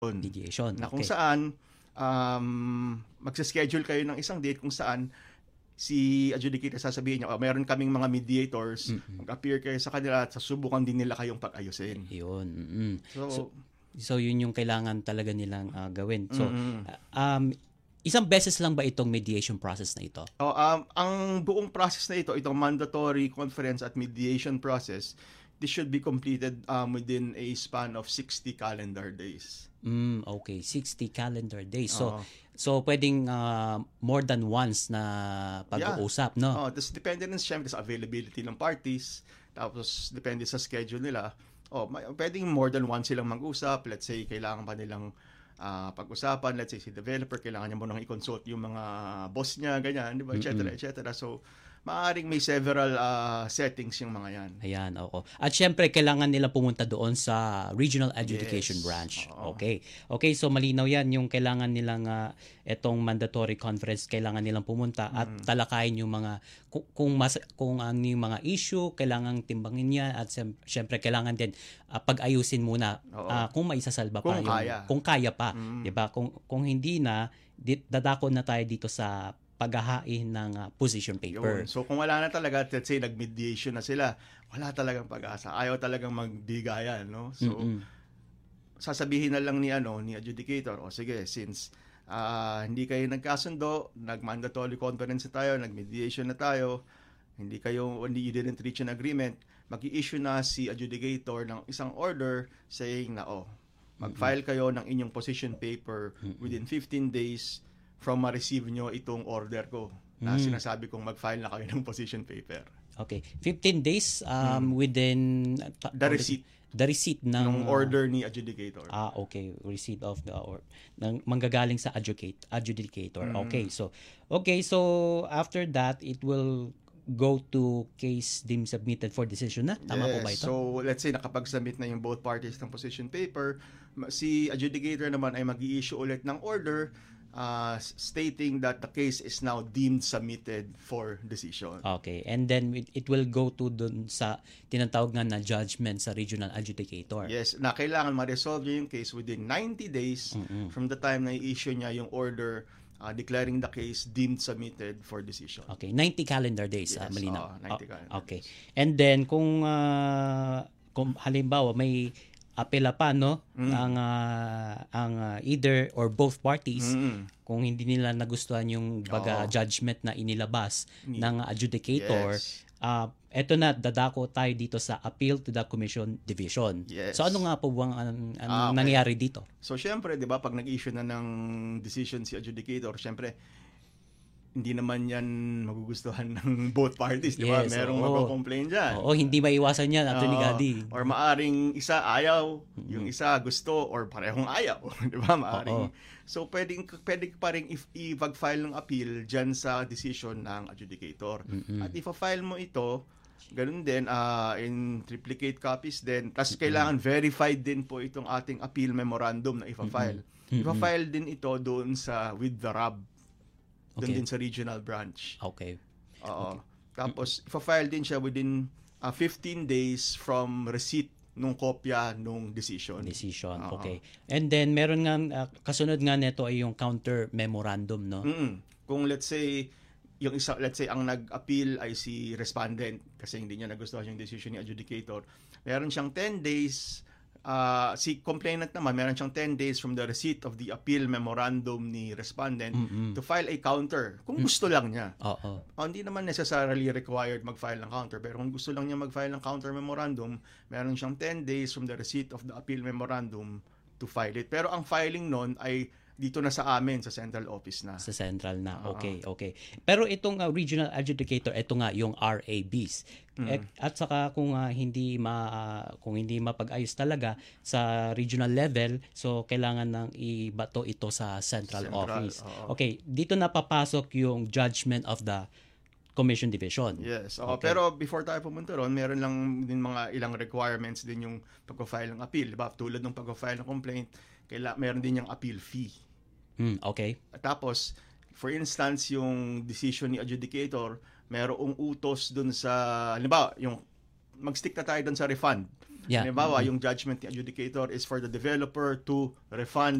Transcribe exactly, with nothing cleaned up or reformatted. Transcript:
Mediation. Na kung Okay. saan um, magsa-schedule kayo ng isang date kung saan si adjudicator sasabihin niya, oh, meron kaming mga mediators, Mm-mm. mag-appear kayo sa kanila at susubukan din nila kayong pag-ayusin. Yun. Mm-mm. So, So, so yun yung kailangan talaga nilang ah, gawin. So, mm, uh, um, isang beses lang ba itong mediation process na ito? oh, um, ang buong process na ito, itong mandatory conference at mediation process, this should be completed um, within a span of sixty calendar days. Mm, okay, sixty calendar days. So, Oo. so pwedeng ah, more than once na pag-uusap, no? Oh, tapos depende rin siyempre sa availability ng parties, tapos depende sa schedule nila. Oh, may, pwedeng more than once silang mag-usap. Let's say kailangan pa nilang ah, pag-usapan, let's say si developer kailangan niya munang i-consult yung mga boss niya, ganyan, di ba, et cetera, et cetera. So, maaaring may several ah, settings yung mga yan. Ayan, oo. At syempre, kailangan nila pumunta doon sa Regional Adjudication Yes. Branch. Oo. Okay. Okay, so malinaw yan yung kailangan nilang ah, etong mandatory conference, kailangan nilang pumunta at Mm. talakayin yung mga kung kung, mas, kung ano yung mga issue, kailangan timbangin yan at syem- syempre kailangan din ah, pag-ayusin muna Oo. ah, kung maisasalba pa Kung yung kaya. kung kaya pa, Mm. 'di ba? Kung kung hindi na di, dadako na tayo dito sa paghahain ng ah, position paper. Yun. So kung wala na talaga, let's say nag-mediation na sila, wala talagang pag-asa. Ayaw talagang magbigayan, no? So Mm-mm. sasabihin na lang ni ano, ni adjudicator, o sige, since ah, hindi kayo nagkasundo, nag-mandatory conference na tayo, nag-mediation na tayo, hindi kayo, hindi you didn't reach an agreement, mag-i-issue na si adjudicator ng isang order saying na, oh, mag-file kayo ng inyong position paper within fifteen days from ma-receive nyo itong order ko na Mm. sinasabi kong mag-file na kayo ng position paper. Okay. fifteen days um, within uh, The receipt the receipt ng ng order ni adjudicator. Ah, okay. Receipt of the or ng manggagaling sa adjudicate adjudicator. Mm. Okay. So okay, so after that it will go to case deemed submitted for decision na. Tama po Yes. ba ito? So, let's say nakapag-submit na yung both parties ng position paper, ma- si adjudicator naman ay mag-i-issue ulit ng order uh, stating that the case is now deemed submitted for decision. Okay. And then it, it will go to dun sa tinatawag nga na judgment sa regional adjudicator. Yes, na kailangan ma-resolve niya yung case within ninety days Mm-mm. from the time na i-issue niya yung order uh, declaring the case deemed submitted for decision. Okay, ninety calendar days, ah, Yes, malinaw. oo, ninety Ah, calendar okay. days. And then kung ah, kung halimbawa may apela pa no Mm. ang ah, ang ah, either or both parties Mm. kung hindi nila nagustuhan yung baga Oo. judgment na inilabas Ni- ng adjudicator, Yes. ah eto na dadako tayo dito sa appeal to the commission division. Yes. So ano nga po bang ang, ang Ah, okay. nangyayari dito? So, syempre, di ba, pag nag-issue na ng decision si adjudicator, syempre, hindi naman yan magugustuhan ng both parties, di ba? Yes, Merong oo. magko-complain dyan. Oo, hindi maiwasan yan, Atty. Oo. Gadi. Or maaring isa ayaw, yung isa gusto, or parehong ayaw. Di ba? Maaring. Oo. So, pwedeng, pwedeng pa rin if, i-file ng appeal dyan sa decision ng adjudicator. Mm-mm. At if-file mo ito, ganun din, ah, in triplicate copies din. Tapos kailangan verified din po itong ating appeal memorandum na ifa-file. Mm-mm. Ifa-file din ito doon sa with the R A B. Doon Okay. din sa regional branch. Okay. Oo. Tapos, ifa-file din siya within uh, fifteen days from receipt nung kopya nung decision. Decision. Oo. Okay. And then meron nga ah, kasunod nga nito ay yung counter memorandum, no? Mm-mm. Kung let's say yung isa let's say ang nag-appeal ay si respondent kasi hindi niya nagustuhan yung decision ni adjudicator, meron siyang ten days. Uh, si complainant naman, meron siyang ten days from the receipt of the appeal memorandum ni respondent Mm-mm. to file a counter kung gusto lang niya. Oo. Oh, hindi naman necessarily required mag-file ng counter, pero kung gusto lang niya mag-file ng counter memorandum, meron siyang ten days from the receipt of the appeal memorandum to file it. Pero ang filing nun ay dito na sa amin, sa central office na. Sa central na. Oo. Okay, okay. Pero itong ah, regional adjudicator, ito nga yung R A Bs. Mm. Eh, at saka kung ah, hindi ma ah, kung hindi mapag-ayos talaga sa regional level, so kailangan nang ibato ito sa central, Central, office. oo. Okay, dito na papasok yung judgment of the commission division. Yes. Oo, Okay. pero before tayo pumunta ron, meron lang din mga ilang requirements din yung pag-file ng appeal. Diba? Tulad ng pag-file ng complaint, kaila, meron din yung appeal fee. Hmm, okay. At tapos, for instance, yung decision ni adjudicator, merong utos dun sa, halimbawa, yung mag-stick na tayo dun sa refund. Yeah. Halimbawa, yung judgment ni adjudicator is for the developer to refund